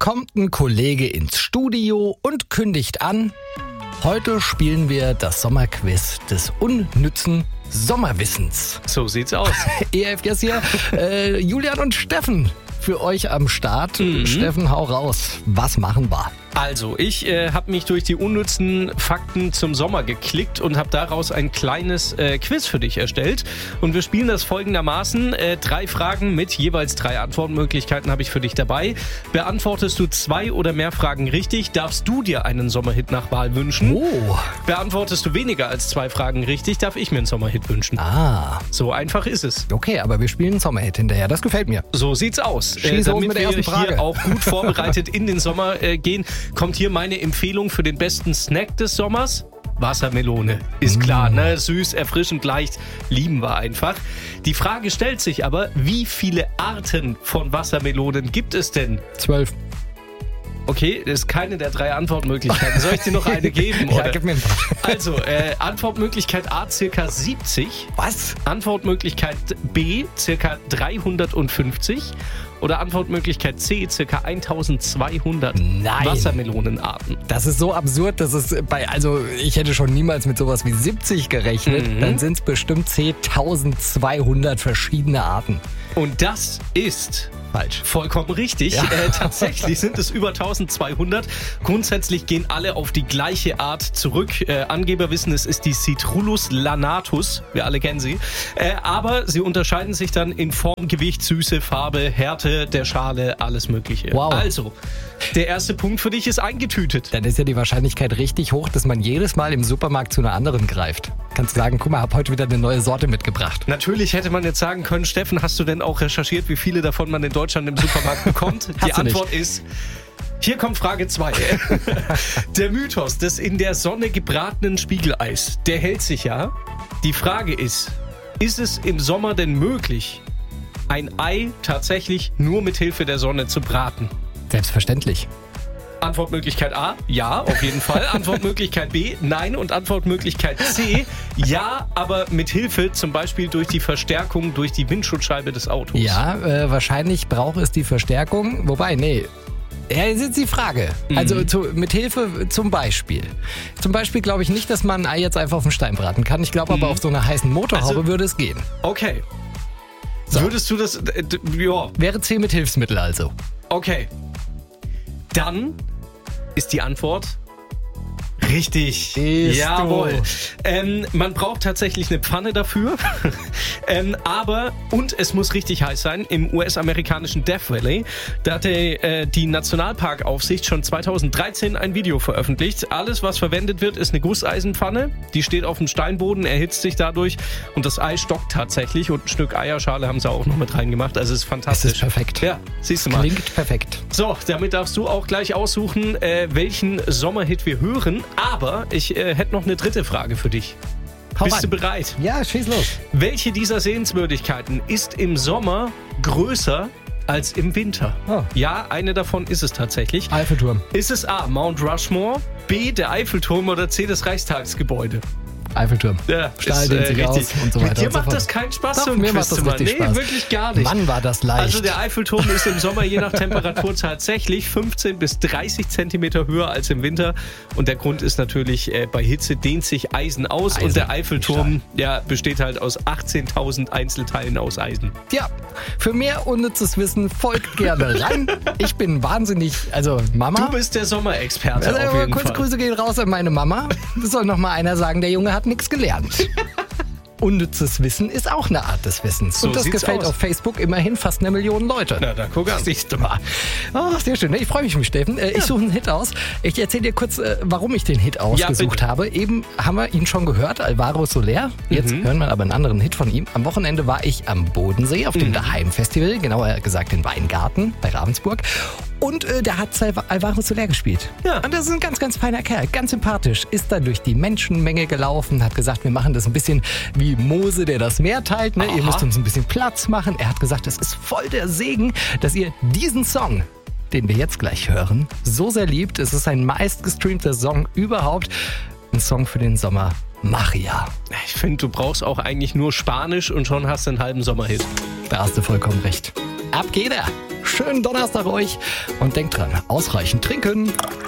kommt ein Kollege ins Studio und kündigt an: Heute spielen wir das Sommerquiz des unnützen Sommerwissens. So sieht's aus. EF jetzt hier, Julian und Steffen für euch am Start. Steffen, hau raus. Was machen wir? Also, ich habe mich durch die unnützen Fakten zum Sommer geklickt und habe daraus ein kleines Quiz für dich erstellt. Und wir spielen das folgendermaßen. 3 Fragen mit jeweils 3 Antwortmöglichkeiten habe ich für dich dabei. Beantwortest du 2 oder mehr Fragen richtig, darfst du dir einen Sommerhit nach Wahl wünschen. Oh. Beantwortest du weniger als 2 Fragen richtig, darf ich mir einen Sommerhit wünschen. Ah. So einfach ist es. Okay, aber wir spielen einen Sommerhit hinterher. Das gefällt mir. So sieht's aus. Schieß los Damit mit der wir ersten Frage. hier auch gut vorbereitet in den Sommer gehen, kommt hier meine Empfehlung für den besten Snack des Sommers. Wassermelone. Ist klar, ne? Süß, erfrischend, leicht. Lieben wir einfach. Die Frage stellt sich aber, wie viele Arten von Wassermelonen gibt es denn? 12. Okay, das ist keine der 3 Antwortmöglichkeiten. Soll ich dir noch eine geben? Ja, oder? gib mir ein paar. Also, Antwortmöglichkeit A, circa 70. Was? Antwortmöglichkeit B, circa 350. Oder Antwortmöglichkeit C, circa 1200 Nein. Wassermelonenarten. Das ist so absurd, dass es also ich hätte schon niemals mit sowas wie 70 gerechnet. Dann sind es bestimmt 10.200 verschiedene Arten. Und das ist Falsch. vollkommen richtig. Ja. Tatsächlich sind es über 1200. Grundsätzlich gehen alle auf die gleiche Art zurück. Angeber wissen, es ist die Citrullus lanatus. Wir alle kennen sie. Aber sie unterscheiden sich dann in Form, Gewicht, Süße, Farbe, Härte der Schale, alles Mögliche. Wow. Also, der erste Punkt für dich ist eingetütet. Dann ist ja die Wahrscheinlichkeit richtig hoch, dass man jedes Mal im Supermarkt zu einer anderen greift. Kannst du sagen, guck mal, hab heute wieder eine neue Sorte mitgebracht. Natürlich hätte man jetzt sagen können, Steffen, hast du denn auch recherchiert, wie viele davon man in Deutschland im Supermarkt bekommt? Die Hast du Antwort ist: Hier kommt Frage 2. Der Mythos des in der Sonne gebratenen Spiegeleis, der hält sich ja. Die Frage ist es im Sommer denn möglich, ein Ei tatsächlich nur mit Hilfe der Sonne zu braten? Selbstverständlich. Antwortmöglichkeit A, ja, auf jeden Fall. Antwortmöglichkeit B, nein. Und Antwortmöglichkeit C, ja, aber mit Hilfe zum Beispiel durch die Verstärkung durch die Windschutzscheibe des Autos. Ja, wahrscheinlich braucht es die Verstärkung. Wobei, nee. Ja, jetzt ist die Frage. Also mit Hilfe zum Beispiel. Zum Beispiel glaube ich nicht, dass man ein Ei jetzt einfach auf den Stein braten kann. Ich glaube aber auf so einer heißen Motorhaube würde es gehen. Okay. So. Würdest du das... ja, Wäre C mit Hilfsmittel also. okay. Dann ist die Antwort richtig. Siehst Jawohl. Man braucht tatsächlich eine Pfanne dafür. Und es muss richtig heiß sein. Im US-amerikanischen Death Valley, da hatte die Nationalparkaufsicht schon 2013 ein Video veröffentlicht. Alles, was verwendet wird, ist eine Gusseisenpfanne. Die steht auf dem Steinboden, erhitzt sich dadurch und das Ei stockt tatsächlich. Und ein Stück Eierschale haben sie auch noch mit reingemacht. Also es ist fantastisch. Das ist perfekt. Ja, siehst du mal. Klingt perfekt. So, damit darfst du auch gleich aussuchen, welchen Sommerhit wir hören. Aber ich hätte noch eine dritte Frage für dich. Bist du bereit? Ja, schieß los. Welche dieser Sehenswürdigkeiten ist im Sommer größer als im Winter? Oh. Ja, eine davon ist es tatsächlich. Eiffelturm. Ist es A, Mount Rushmore, B, der Eiffelturm oder C, das Reichstagsgebäude? Eiffelturm. Ja, Stahl dehnt sich aus und so weiter. Mit dir und so macht fort. das keinen Spaß, Doch, so ein mir Quiz macht das zu machen. richtig Nee, Spaß. wirklich gar nicht. Mann, war das leicht. Also der Eiffelturm ist im Sommer je nach Temperatur tatsächlich 15 bis 30 Zentimeter höher als im Winter. Und der Grund ist natürlich, bei Hitze dehnt sich Eisen aus. Und der Eiffelturm besteht halt aus 18.000 Einzelteilen aus Eisen. Ja, für mehr unnützes Wissen folgt gerne rein. Ich bin wahnsinnig, also Mama. Du bist der Sommerexperte Also, auf jeden kurz Fall. Grüße gehen raus an meine Mama. Das soll noch mal einer sagen, der Junge hat nichts gelernt. Unnützes Wissen ist auch eine Art des Wissens. So und das sieht's gefällt aus. auf Facebook immerhin fast 1 Million Leute. Na, da guck an. Siehst du mal. Oh, sehr schön. Ich freue mich, Steffen. Ich suche einen Hit aus. Ich erzähle dir kurz, warum ich den Hit ausgesucht habe. Eben haben wir ihn schon gehört, Alvaro Soler. Jetzt hören wir aber einen anderen Hit von ihm. Am Wochenende war ich am Bodensee auf dem Daheim-Festival, genauer gesagt in Weingarten bei Ravensburg. Und der hat Alvaro Soler gespielt. Ja. Und das ist ein ganz, ganz feiner Kerl, ganz sympathisch. Ist dann durch die Menschenmenge gelaufen, hat gesagt, wir machen das ein bisschen wie Mose, der das Meer teilt. Ne? Ihr müsst uns ein bisschen Platz machen. Er hat gesagt, es ist voll der Segen, dass ihr diesen Song, den wir jetzt gleich hören, so sehr liebt. Es ist sein meistgestreamter Song überhaupt. Ein Song für den Sommer. Maria. Ich finde, du brauchst auch eigentlich nur Spanisch und schon hast du einen halben Sommerhit. Da hast du vollkommen recht. Ab geht er. Schönen Donnerstag euch und denkt dran, ausreichend trinken.